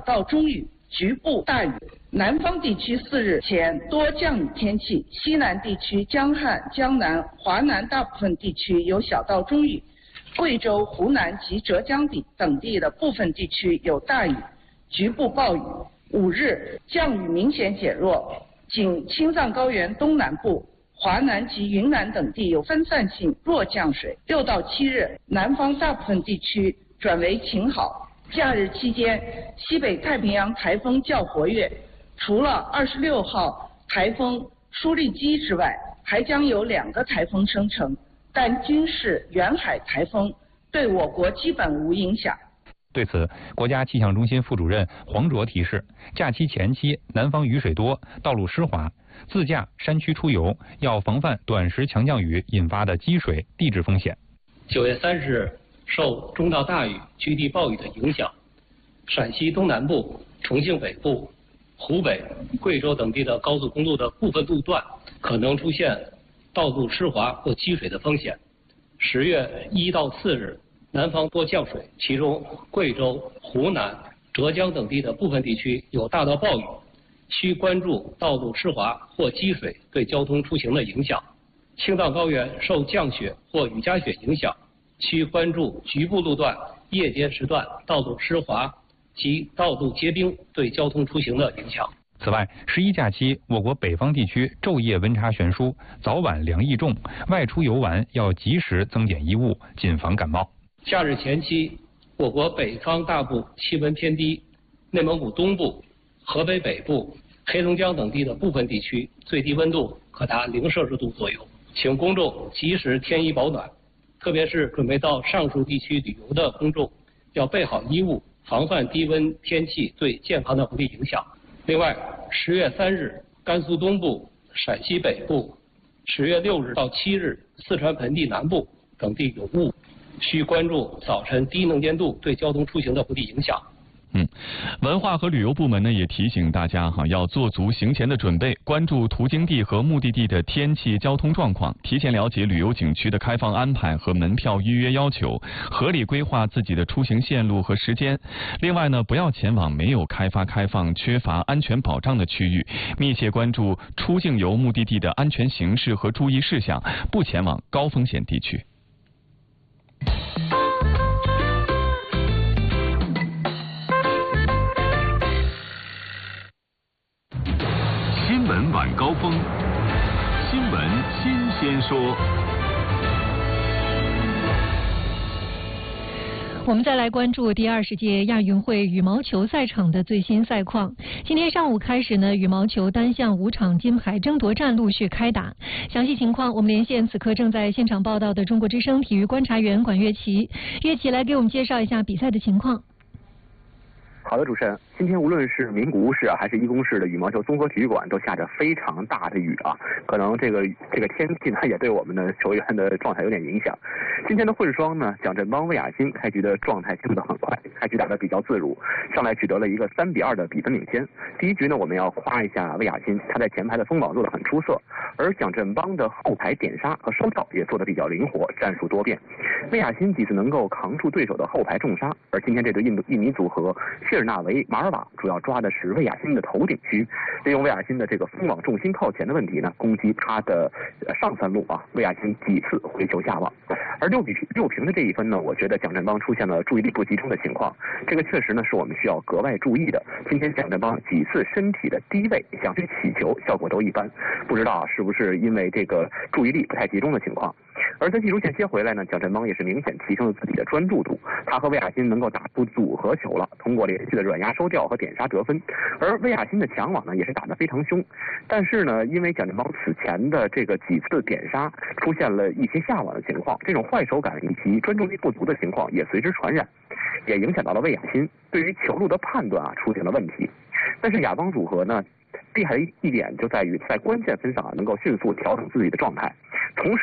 到中雨，局部大雨。南方地区4日前多降雨天气，西南地区江汉、江南、华南大部分地区有小到中雨，贵州、湖南及浙江等地的部分地区有大雨，局部暴雨。5日降雨明显减弱，仅青藏高原东南部、华南及云南等地有分散性弱降水。6到7日，南方大部分地区转为晴好。假日期间，西北太平洋台风较活跃，除了26号台风舒力基之外，还将有2个台风生成，但均是远海台风，对我国基本无影响。 对此，国家气象中心副主任黄卓提示，假期前期南方雨水多，道路湿滑，自驾山区出游要防范短时强降雨引发的积水、地质风险。 9月30日，受中到大雨、局地暴雨的影响，陕西东南部、重庆北部、湖北、贵州等地的高速公路的部分路段可能出现道路湿滑或积水的风险。10月1到4日，南方多降水，其中贵州、湖南、浙江等地的部分地区有大到暴雨，需关注道路湿滑或积水对交通出行的影响。青藏高原受降雪或雨夹雪影响，需关注局部路段夜间时段道路湿滑及道路结冰对交通出行的影响。 此外，11假期我国北方地区昼夜温差悬殊，早晚凉意重，外出游玩要及时增减衣物，谨防感冒。 假日前期，我国北方大部气温偏低，内蒙古东部、河北北部、黑龙江等地的部分地区最低温度可达0摄氏度左右，请公众及时添衣保暖，特别是准备到上述地区旅游的公众要备好衣物，防范低温天气对健康的不利影响。另外，10月3日，甘肃东部、陕西北部；10月6日到7日，四川盆地南部等地有雾，需关注早晨低能见度对交通出行的不利影响。 文化和旅游部门呢也提醒大家要做足行前的准备，关注途经地和目的地的天气、交通状况，提前了解旅游景区的开放安排和门票预约要求，合理规划自己的出行线路和时间。另外呢，不要前往没有开放、缺乏安全保障的区域，密切关注出境游目的地的安全形势和注意事项，不前往高风险地区。 新闻晚高峰，新闻新鲜说。 我们再来关注第20届亚运会羽毛球赛场的最新赛况。今天上午开始呢，羽毛球单项5场金牌争夺战陆续开打。详细情况，我们连线此刻正在现场报道的中国之声体育观察员管乐琪。乐琪来给我们介绍一下比赛的情况。 好的，主持人，今天无论是名古屋市还是伊宫市的羽毛球综合体育馆都下着非常大的雨啊，可能这个天气呢也对我们的球员的状态有点影响。今天的混双呢，蒋振邦、魏雅欣开局的状态进入得很快，开局打得比较自如，上来取得了一个3-2的比分领先。第一局呢，我们要夸一下魏雅欣，她在前排的封网做得很出色，而蒋振邦的后排点杀和收跳也做得比较灵活，战术多变。魏雅欣几次能够扛住对手的后排重杀，而今天这对印尼组合谢尔纳维、马尔瓦主要抓的是魏雅欣的头顶区，利用魏雅欣的这个封网重心靠前的问题呢，攻击她的上三路啊，魏雅欣几次回球下网。而6平的这一分呢，我觉得蒋振邦出现了注意力不集中的情况，这个确实呢是我们需要格外注意的。今天蒋振邦几次身体的低位想去起球，效果都一般，不知道是不是因为这个注意力不太集中的情况。而在技术线接回来呢，蒋振邦也是明显提升了自己的专注度，他和魏雅欣能够打出组合球了，通过连续的软压收吊和点杀得分。而魏雅欣的抢网呢也是打得非常凶，但是呢，因为蒋振邦此前的这个几次点杀出现了一些下网的情况，这种坏手感以及专注力不足的情况也随之传染，也影响到了魏雅欣对于球路的判断出现了问题。但是亚邦组合呢，厉害的一点就在于在关键分上能够迅速调整自己的状态，同时